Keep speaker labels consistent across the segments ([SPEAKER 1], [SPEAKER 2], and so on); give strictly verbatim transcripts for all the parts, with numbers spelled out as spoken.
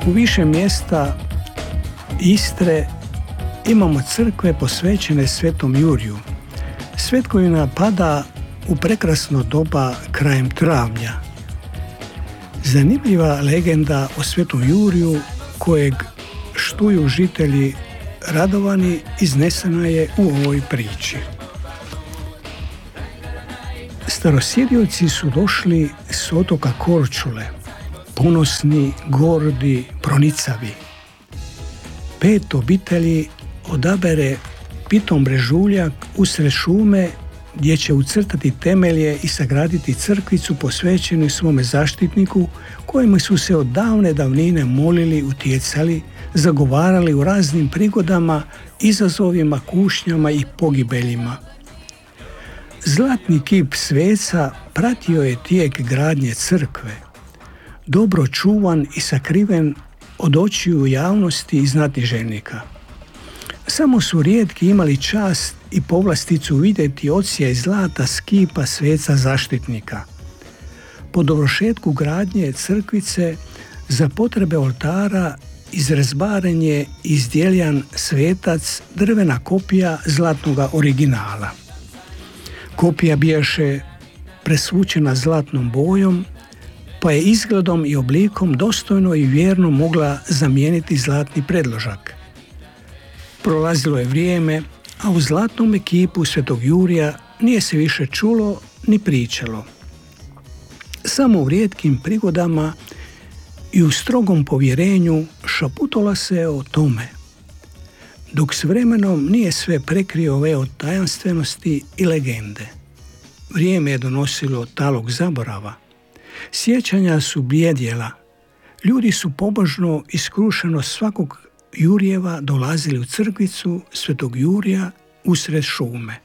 [SPEAKER 1] U više mjesta Istre imamo crkve posvećene Svetom Juriju. Svetkovina pada u prekrasno doba krajem travnja. Zanimljiva legenda o Svetom Juriju kojeg štuju žitelji Radovani iznesena je u ovoj priči. Starosjedioci su došli s otoka Korčule, ponosni, gordi, pronicavi. Pet obitelji odabere pitom brežuljak usred šume gdje će ucrtati temelje i sagraditi crkvicu posvećenu svome zaštitniku kojemu su se od davne davnine molili, utjecali, zagovarali u raznim prigodama, izazovima, kušnjama i pogibeljima. Zlatni kip sveca pratio je tijek gradnje crkve, dobro čuvan i sakriven od očiju javnosti i znatiželjnika. Samo su rijetki imali čast i povlasticu vidjeti odsjaj zlata s kipa sveca zaštitnika. Po dovršetku gradnje crkvice za potrebe oltara izrezbaren je izdjeljan svetac, drvena kopija zlatnoga originala. Kopija bijaše presvučena zlatnom bojom, pa je izgledom i oblikom dostojno i vjerno mogla zamijeniti zlatni predložak. Prolazilo je vrijeme, a u zlatnom ekipu Svetog Jurija nije se više čulo ni pričalo. Samo u rijetkim prigodama i u strogom povjerenju šaputalo se o tome, dok s vremenom nije sve prekrio veo tajanstvenosti i legende. Vrijeme je donosilo talog zaborava. Sjećanja su bljedjela. Ljudi su pobožno i skrušeno svakog Jurijeva dolazili u crkvicu Svetog Jurija usred šume.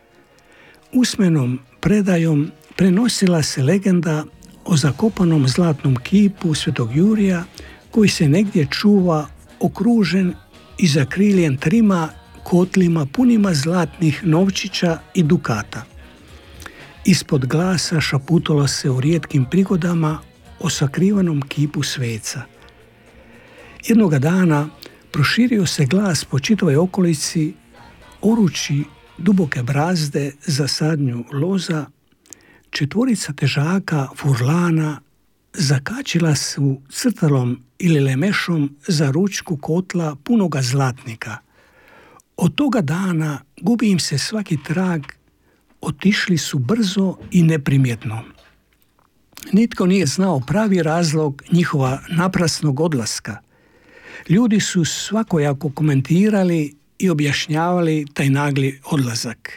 [SPEAKER 1] Usmenom predajom prenosila se legenda o zakopanom zlatnom kipu Svetog Jurija koji se negdje čuva okružen i zakriljen trima kotlima punima zlatnih novčića i dukata. Ispod glasa šaputalo se u rijetkim prigodama o sakrivanom kipu sveca. Jednoga dana proširio se glas po čitavoj okolici, oruči duboke brazde za sadnju loza, četvorica težaka furlana zakačila su crtalom ili lemešom za ručku kotla punoga zlatnika. Od toga dana gubi im se svaki trag, otišli su brzo i neprimjetno. Nitko nije znao pravi razlog njihova naprasnog odlaska. Ljudi su svakojako komentirali i objašnjavali taj nagli odlazak.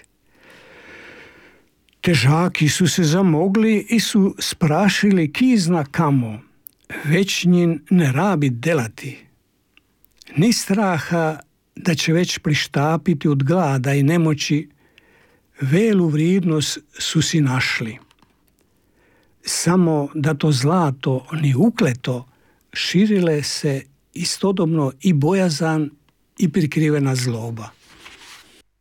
[SPEAKER 1] Težaki su se zamogli i su sprašili ki zna kamo, već njin ne rabi delati. Ni straha da će već prištapiti od glada i nemoći, velu vrijednost su si našli. Samo da to zlato ni ukleto širile se istodobno i bojazan i prikrivena zloba.